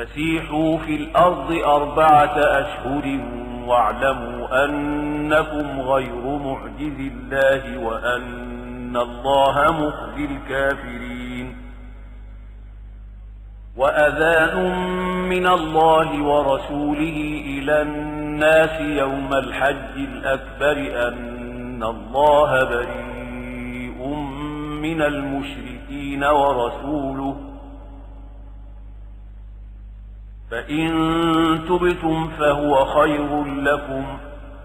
فسيحوا في الأرض 4 أشهر واعلموا أنكم غير معجز الله وأن الله مخزي الكافرين. وأذان من الله ورسوله إلى الناس يوم الحج الأكبر أن الله بريء من المشركين ورسوله فإن تبتم فهو خير لكم